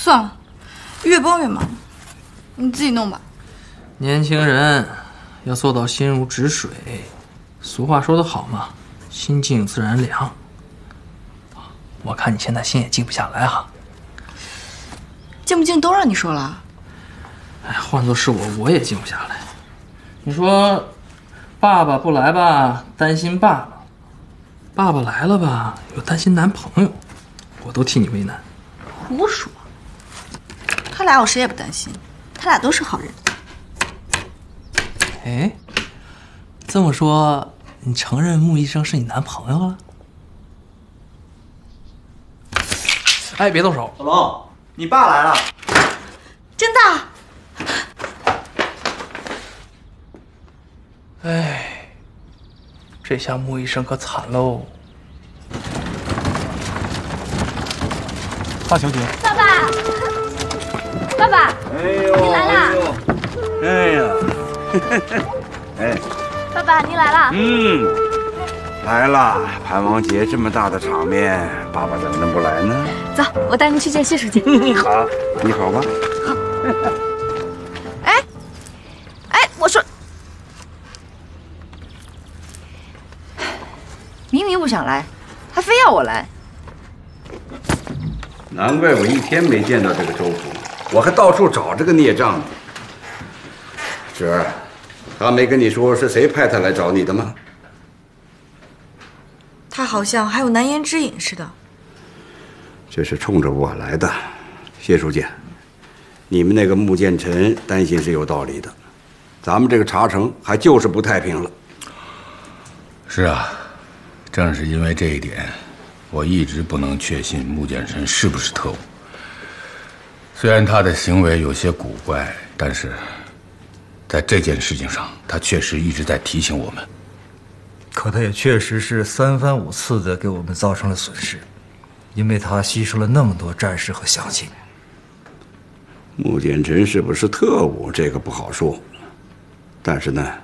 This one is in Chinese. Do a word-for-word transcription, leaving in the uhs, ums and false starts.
算了，越帮越忙，你自己弄吧。 年轻人要做到心如止水，俗话说得好嘛，心静自然凉。我看你现在心也静不下来哈。 静不静都让你说了。 哎，换做是我，我也静不下来。你说，爸爸不来吧，担心爸爸；爸爸来了吧，又担心男朋友，我都替你为难。 胡说，他俩我谁也不担心，他俩都是好人。 哎，这么说，你承认穆医生是你男朋友了？哎，别动手！ 小龙，你爸来了。 真的？ 哎，这下穆医生可惨喽！ 大小姐， 爸爸，爸爸， 哎呦， 您来啦！ 哎呀，哎， 爸爸，您来啦！ 嗯，来了。盘王节这么大的场面，爸爸怎么能不来呢？ 走，我带您去见谢书记。 好，你好吧？ 哎，哎，我说，明明不想来，还非要我来。 难怪我一天没见到这个周福，我还到处找这个孽障呢。侄儿，他没跟你说是谁派他来找你的吗？ 他好像还有难言之隐似的。 这是冲着我来的，谢书记，你们那个穆建臣担心是有道理的，咱们这个茶城还就是不太平了。 是啊，正是因为这一点，我一直不能确信穆建臣是不是特务。虽然他的行为有些古怪，但是在这件事情上，他确实一直在提醒我们。 可他也确实是三番五次的给我们造成了损失，因为他牺牲了那么多战士和乡亲。 穆建臣是不是特务，这个不好说，但是呢，